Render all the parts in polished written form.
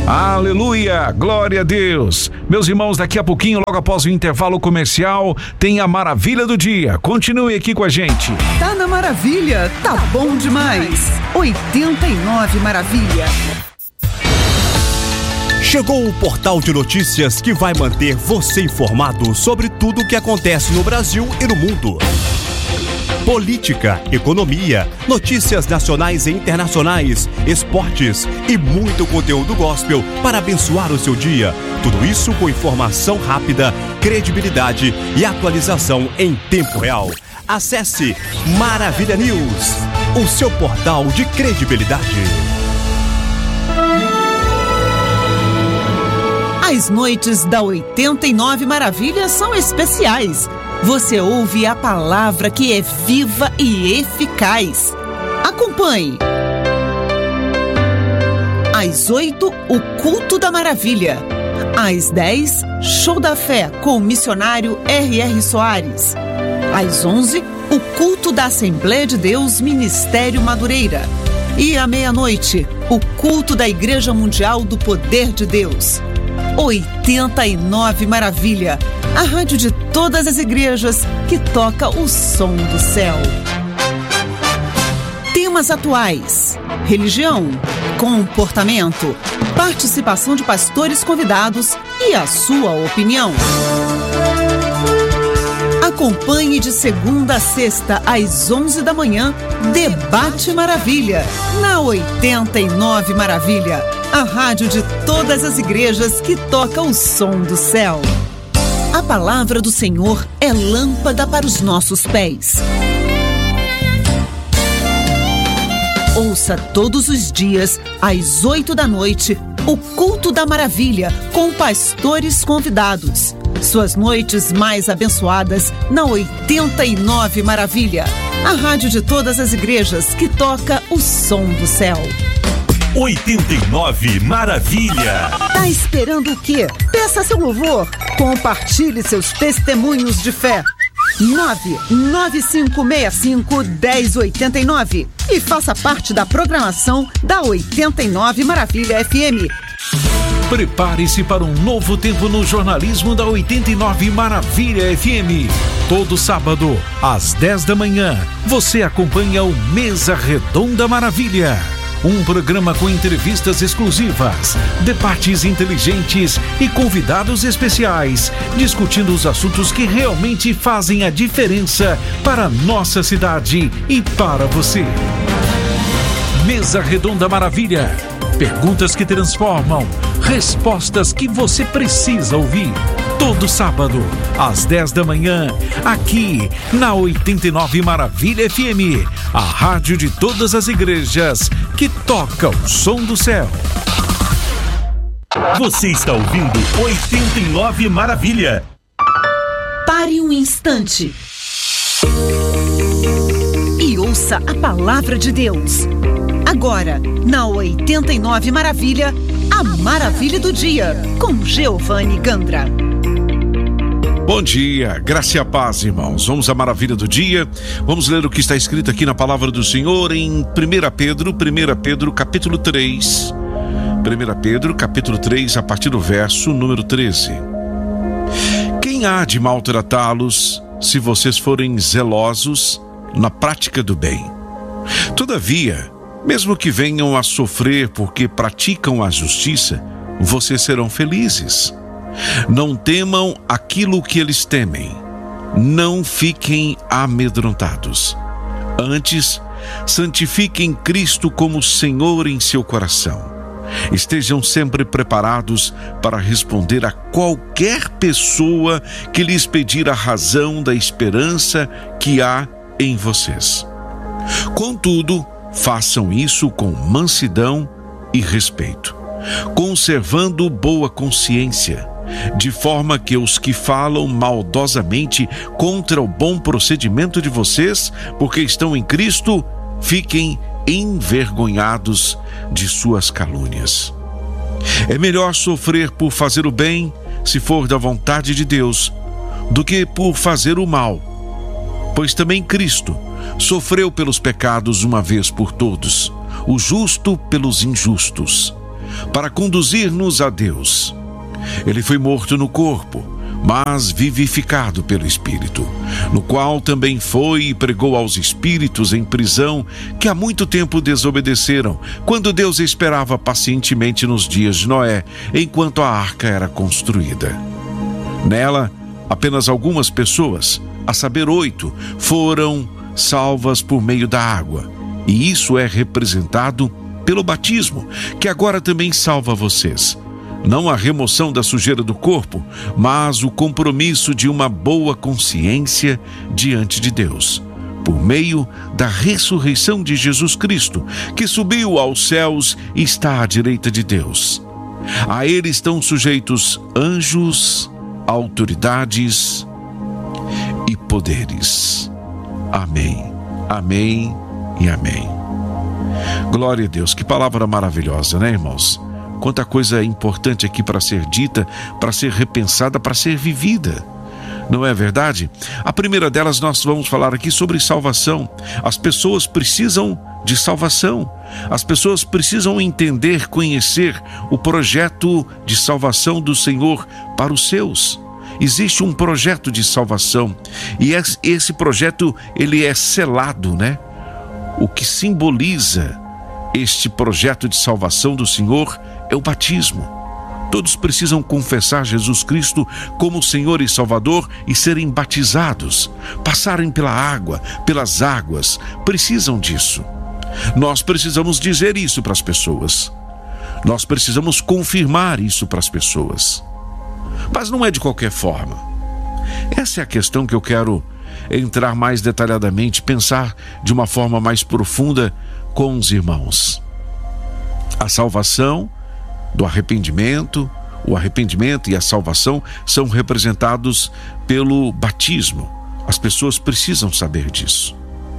Aleluia, glória a Deus. Meus irmãos, daqui a pouquinho, logo após o intervalo comercial, tem a maravilha do dia. Continue aqui com a gente. Tá na maravilha, tá bom demais. 89 Maravilha. Chegou o portal de notícias que vai manter você informado sobre tudo o que acontece no Brasil e no mundo. Política, economia, notícias nacionais e internacionais, esportes e muito conteúdo gospel para abençoar o seu dia. Tudo isso com informação rápida, credibilidade e atualização em tempo real. Acesse Maravilha News, o seu portal de credibilidade. As noites da 89 Maravilha são especiais. Você ouve a palavra que é viva e eficaz. Acompanhe. Às 8, o Culto da Maravilha. Às 10, Show da Fé com o missionário R.R. Soares. Às 11, o Culto da Assembleia de Deus Ministério Madureira. E à meia-noite, o Culto da Igreja Mundial do Poder de Deus. 89 Maravilha, a rádio de todas as igrejas que toca o som do céu. Temas atuais: religião, comportamento, participação de pastores convidados e a sua opinião. Acompanhe de segunda a sexta às 11 da manhã, Debate Maravilha, na 89 Maravilha, a rádio de todas as igrejas que toca o som do céu. A palavra do Senhor é lâmpada para os nossos pés. Ouça todos os dias, às 8 da noite, o Culto da Maravilha, com pastores convidados. Suas noites mais abençoadas na 89 Maravilha, a rádio de todas as igrejas que toca o som do céu. 89 Maravilha. Tá esperando o quê? Peça seu louvor. Compartilhe seus testemunhos de fé. 99565-1089 e faça parte da programação da 89 Maravilha FM. Prepare-se para um novo tempo no jornalismo da 89 Maravilha FM. Todo sábado, às 10 da manhã, você acompanha o Mesa Redonda Maravilha. Um programa com entrevistas exclusivas, debates inteligentes e convidados especiais, discutindo os assuntos que realmente fazem a diferença para a nossa cidade e para você. Mesa Redonda Maravilha. Perguntas que transformam, respostas que você precisa ouvir. Todo sábado, às 10 da manhã, aqui na 89 Maravilha FM, a rádio de todas as igrejas que toca o som do céu. Você está ouvindo 89 Maravilha. Pare um instante e ouça a palavra de Deus. Agora, na 89 Maravilha, a Maravilha do Dia, com Giovanni Gandra. Bom dia, graça e a paz, irmãos. Vamos à maravilha do dia. Vamos ler o que está escrito aqui na palavra do Senhor em 1 Pedro, capítulo 3. 1 Pedro, capítulo 3, a partir do verso número 13. Quem há de maltratá-los se vocês forem zelosos na prática do bem? Todavia, mesmo que venham a sofrer porque praticam a justiça, vocês serão felizes. Não temam aquilo que eles temem. Não fiquem amedrontados. Antes, santifiquem Cristo como Senhor em seu coração. Estejam sempre preparados para responder a qualquer pessoa que lhes pedir a razão da esperança que há em vocês. Contudo, façam isso com mansidão e respeito, conservando boa consciência, de forma que os que falam maldosamente contra o bom procedimento de vocês, porque estão em Cristo, fiquem envergonhados de suas calúnias. É melhor sofrer por fazer o bem, se for da vontade de Deus, do que por fazer o mal, pois também Cristo sofreu pelos pecados uma vez por todos, o justo pelos injustos, para conduzir-nos a Deus. Ele foi morto no corpo, mas vivificado pelo Espírito, no qual também foi e pregou aos espíritos em prisão que há muito tempo desobedeceram, quando Deus esperava pacientemente nos dias de Noé, enquanto a arca era construída. Nela, apenas algumas pessoas, a saber 8, foram salvas por meio da água, e isso é representado pelo batismo, que agora também salva vocês. Não a remoção da sujeira do corpo, mas o compromisso de uma boa consciência diante de Deus, por meio da ressurreição de Jesus Cristo, que subiu aos céus e está à direita de Deus. A ele estão sujeitos anjos, autoridades e poderes. Amém, amém e amém. Glória a Deus, que palavra maravilhosa, né, irmãos? Quanta coisa importante aqui para ser dita, para ser repensada, para ser vivida. Não é verdade? A primeira delas nós vamos falar aqui sobre salvação. As pessoas precisam de salvação. As pessoas precisam entender, conhecer o projeto de salvação do Senhor para os seus. Existe um projeto de salvação e esse projeto ele é selado, né? O que simboliza este projeto de salvação do Senhor é o batismo. Todos precisam confessar Jesus Cristo como Senhor e Salvador e serem batizados, passarem pela água, pelas águas. Precisam disso. Nós precisamos dizer isso para as pessoas. Nós precisamos confirmar isso para as pessoas. Mas não é de qualquer forma. Essa é a questão que eu quero entrar mais detalhadamente, pensar de uma forma mais profunda com os irmãos. A salvação do arrependimento, o arrependimento e a salvação são representados pelo batismo. As pessoas precisam saber disso.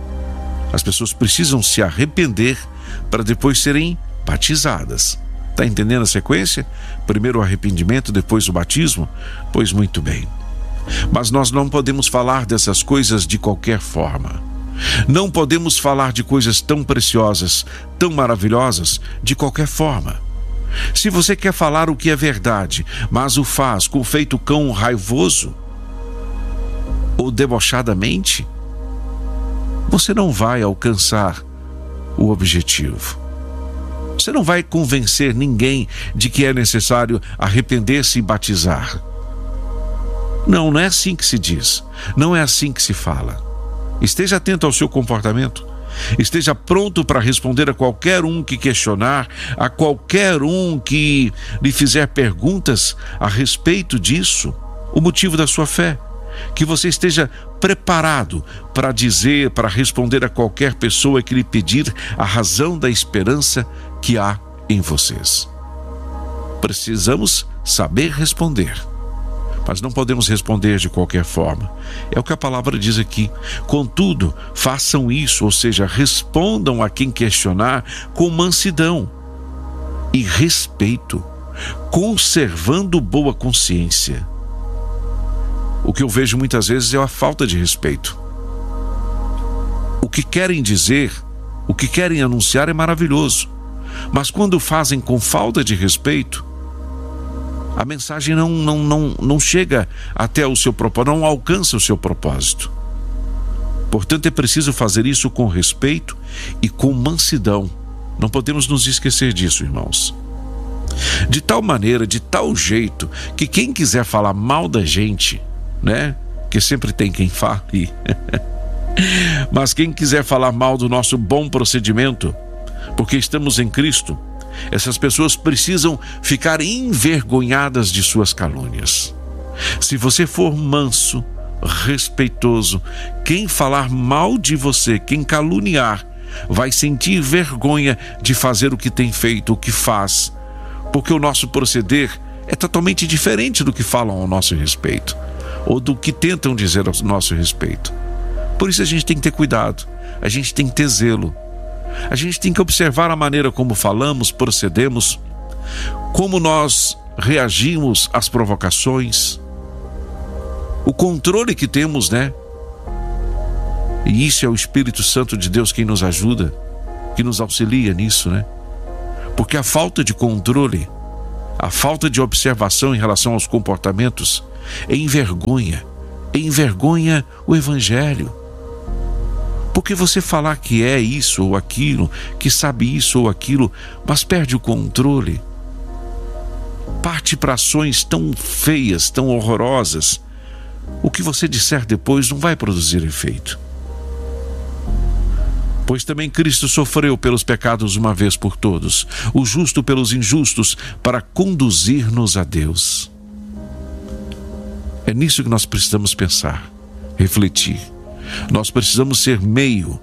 As pessoas precisam se arrepender para depois serem batizadas. Está entendendo a sequência? Primeiro o arrependimento, depois o batismo? Pois muito bem. Mas nós não podemos falar dessas coisas de qualquer forma. Não podemos falar de coisas tão preciosas, tão maravilhosas, de qualquer forma. Se você quer falar o que é verdade, mas o faz com feito cão raivoso ou debochadamente, você não vai alcançar o objetivo. Você não vai convencer ninguém de que é necessário arrepender-se e batizar. Não é assim que se diz. Não é assim que se fala. Esteja atento ao seu comportamento. Esteja pronto para responder a qualquer um que questionar, a qualquer um que lhe fizer perguntas a respeito disso, o motivo da sua fé. Que você esteja preparado para dizer, para responder a qualquer pessoa que lhe pedir a razão da esperança que há em vocês. Precisamos saber responder, mas não podemos responder de qualquer forma. É o que a palavra diz aqui. Contudo, façam isso, ou seja, respondam a quem questionar com mansidão e respeito, conservando boa consciência. O que eu vejo muitas vezes é a falta de respeito. O que querem dizer, o que querem anunciar é maravilhoso, mas quando fazem com falta de respeito, a mensagem não chega até o seu propósito, não alcança o seu propósito. Portanto, é preciso fazer isso com respeito e com mansidão. Não podemos nos esquecer disso, irmãos. De tal maneira, de tal jeito, que quem quiser falar mal da gente, né? Que sempre tem quem fale. Mas quem quiser falar mal do nosso bom procedimento, porque estamos em Cristo, essas pessoas precisam ficar envergonhadas de suas calúnias. Se você for manso, respeitoso, quem falar mal de você, quem caluniar, vai sentir vergonha de fazer o que tem feito, o que faz, porque o nosso proceder é totalmente diferente do que falam ao nosso respeito, ou do que tentam dizer ao nosso respeito. Por isso a gente tem que ter cuidado, a gente tem que ter zelo. A gente tem que observar a maneira como falamos, procedemos, como nós reagimos às provocações, o controle que temos, né? E isso é o Espírito Santo de Deus quem nos ajuda, que nos auxilia nisso, né? Porque a falta de controle, a falta de observação em relação aos comportamentos envergonha o Evangelho. Porque você falar que é isso ou aquilo, que sabe isso ou aquilo, mas perde o controle, parte para ações tão feias, tão horrorosas, o que você disser depois não vai produzir efeito. Pois também Cristo sofreu pelos pecados uma vez por todos, o justo pelos injustos, para conduzir-nos a Deus. É nisso que nós precisamos pensar, refletir. Nós precisamos ser meio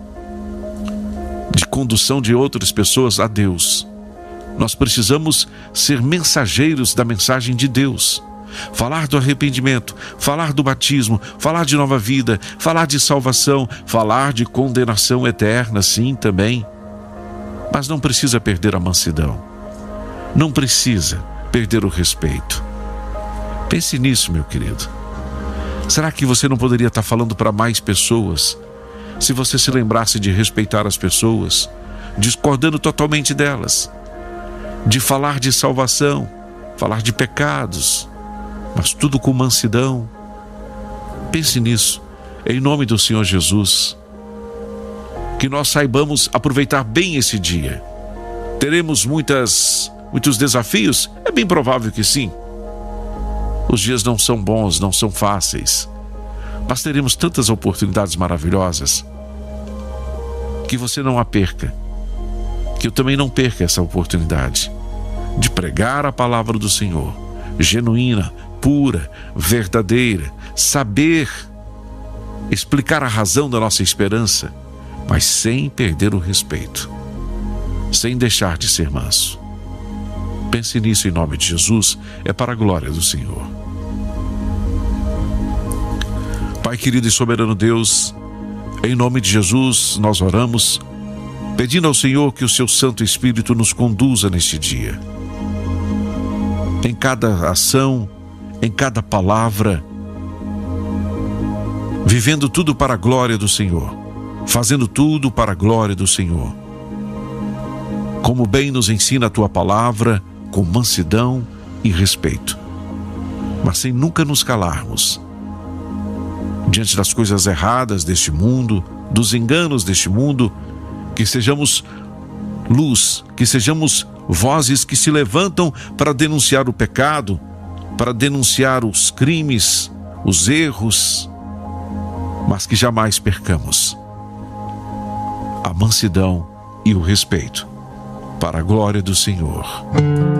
de condução de outras pessoas a Deus. Nós precisamos ser mensageiros da mensagem de Deus. Falar do arrependimento, falar do batismo, falar de nova vida, falar de salvação, falar de condenação eterna, sim, também. Mas não precisa perder a mansidão. Não precisa perder o respeito. Pense nisso, meu querido. Será que você não poderia estar falando para mais pessoas, se você se lembrasse de respeitar as pessoas, discordando totalmente delas, de falar de salvação, falar de pecados, mas tudo com mansidão? Pense nisso, em nome do Senhor Jesus. Que nós saibamos aproveitar bem esse dia. Teremos muitos desafios? É bem provável que sim. Os dias não são bons, não são fáceis, mas teremos tantas oportunidades maravilhosas que você não a perca, que eu também não perca essa oportunidade de pregar a palavra do Senhor, genuína, pura, verdadeira, saber explicar a razão da nossa esperança, mas sem perder o respeito, sem deixar de ser manso. Pense nisso em nome de Jesus, é para a glória do Senhor. Pai querido e soberano Deus, em nome de Jesus nós oramos, pedindo ao Senhor que o seu Santo Espírito nos conduza neste dia. Em cada ação, em cada palavra, vivendo tudo para a glória do Senhor, fazendo tudo para a glória do Senhor. Como bem nos ensina a tua palavra, com mansidão e respeito, mas sem nunca nos calarmos diante das coisas erradas deste mundo, dos enganos deste mundo, que sejamos luz, que sejamos vozes que se levantam para denunciar o pecado, para denunciar os crimes, os erros, mas que jamais percamos a mansidão e o respeito, para a glória do Senhor.